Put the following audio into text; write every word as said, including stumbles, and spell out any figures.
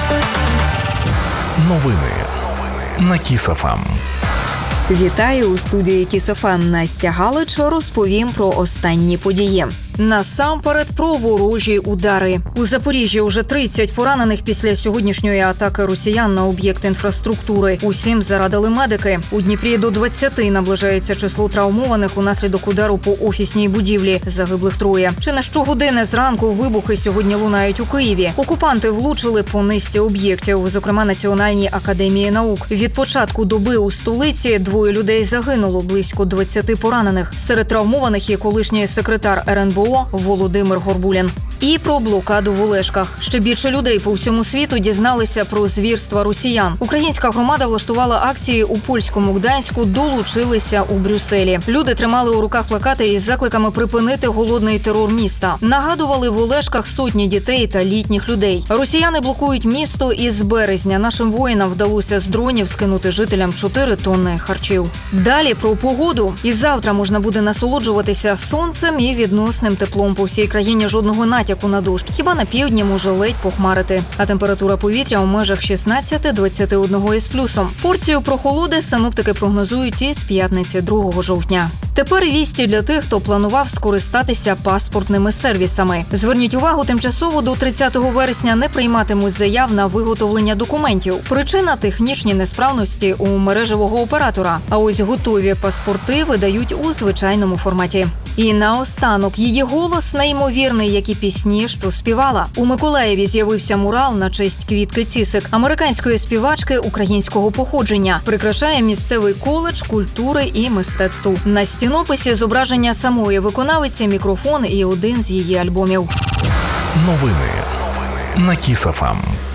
Новини на Кіс еф ем. Вітаю у студії Кіс еф ем. Настя Галич. Розповім про останні події. Насамперед про ворожі удари. У Запоріжжі уже тридцять поранених після сьогоднішньої атаки росіян на об'єкт інфраструктури. Усім зарадили медики. У Дніпрі до двадцяти наближається число травмованих унаслідок удару по офісній будівлі. Загиблих троє. Чи не щогодини зранку вибухи сьогодні лунають у Києві. Окупанти влучили по низці об'єктів, зокрема Національній академії наук. Від початку доби у столиці двоє людей загинуло, близько двадцяти поранених. Серед травмованих є колишній секретар ер ен бе о Володимир Горбулін. І про блокаду в Олешках. Ще більше людей по всьому світу дізналися про звірства росіян. Українська громада влаштувала акції у польському Гданську, долучилися у Брюсселі. Люди тримали у руках плакати із закликами припинити голодний терор міста. Нагадували в Олешках сотні дітей та літніх людей. Росіяни блокують місто, і з березня нашим воїнам вдалося з дронів скинути жителям чотири тонни харчів. Далі про погоду. І завтра можна буде насолоджуватися сонцем і відносним теплом. По всій країні жодного натяку на дощ. Хіба на півдні може ледь похмарити. А температура повітря у межах шістнадцять двадцять один із плюсом. Порцію прохолоди синоптики прогнозують із п'ятниці другого жовтня. Тепер вісті для тих, хто планував скористатися паспортними сервісами. Зверніть увагу, тимчасово до тридцятого вересня не прийматимуть заяв на виготовлення документів. Причина – технічні несправності у мережевого оператора. А ось готові паспорти видають у звичайному форматі. І наостанок, її голос неймовірний, як і пісні, що співала. У Миколаєві з'явився мурал на честь Квітки Цісик, американської співачки українського походження. Прикрашає місцевий коледж культури і мистецтв. На стінописі зображення самої виконавиці, мікрофон і один з її альбомів. Новини на Кіс еф ем.